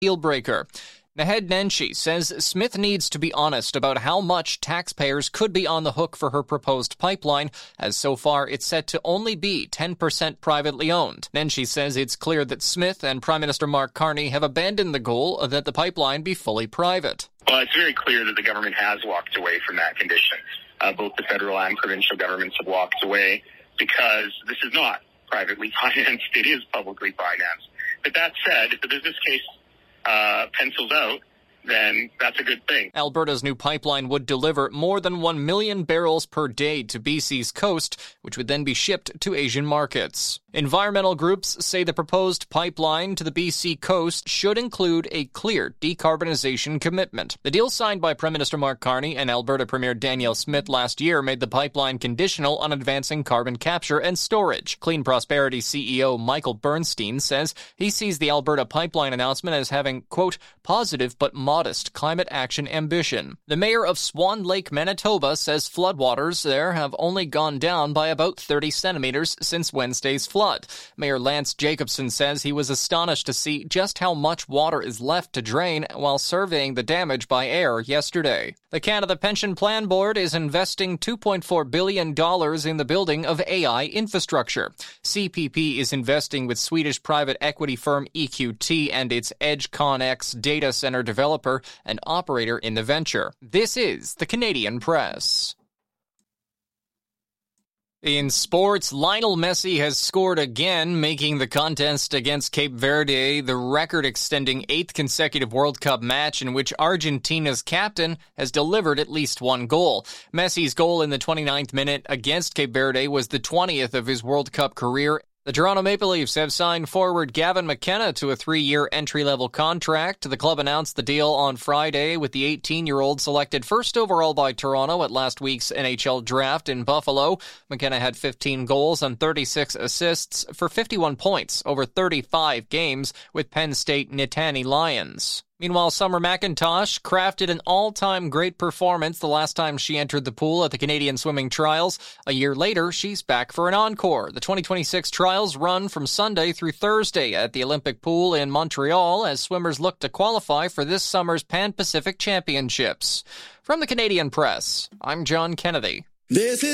deal breaker. Naheed Nenshi says Smith needs to be honest about how much taxpayers could be on the hook for her proposed pipeline, as so far it's set to only be 10% privately owned. Nenshi says it's clear that Smith and Prime Minister Mark Carney have abandoned the goal that the pipeline be fully private. Well, it's very clear that the government has walked away from that condition. Both the federal and provincial governments have walked away because this is not privately financed. It is publicly financed. But that said, if the business case pencils out, then that's a good thing. Alberta's new pipeline would deliver more than 1 million barrels per day to BC's coast, which would then be shipped to Asian markets. Environmental groups say the proposed pipeline to the BC coast should include a clear decarbonization commitment. The deal signed by Prime Minister Mark Carney and Alberta Premier Danielle Smith last year made the pipeline conditional on advancing carbon capture and storage. Clean Prosperity CEO Michael Bernstein says he sees the Alberta pipeline announcement as having, quote, positive but modest climate action ambition. The mayor of Swan Lake, Manitoba, says floodwaters there have only gone down by about 30 centimeters since Wednesday's flood. Mayor Lance Jacobson says he was astonished to see just how much water is left to drain while surveying the damage by air yesterday. The Canada Pension Plan Board is investing $2.4 billion in the building of AI infrastructure. CPP is investing with Swedish private equity firm EQT and its EdgeConX data center developer and operator in the venture. This is the Canadian Press. In sports, Lionel Messi has scored again, making the contest against Cape Verde the record-extending 8th consecutive World Cup match in which Argentina's captain has delivered at least one goal. Messi's goal in the 29th minute against Cape Verde was the 20th of his World Cup career. The Toronto Maple Leafs have signed forward Gavin McKenna to a 3-year entry-level contract. The club announced the deal on Friday with the 18-year-old selected first overall by Toronto at last week's NHL draft in Buffalo. McKenna had 15 goals and 36 assists for 51 points over 35 games with Penn State Nittany Lions. Meanwhile, Summer McIntosh crafted an all-time great performance the last time she entered the pool at the Canadian Swimming Trials. A year later, she's back for an encore. The 2026 trials run from Sunday through Thursday at the Olympic Pool in Montreal as swimmers look to qualify for this summer's Pan-Pacific Championships. From the Canadian Press, I'm John Kennedy.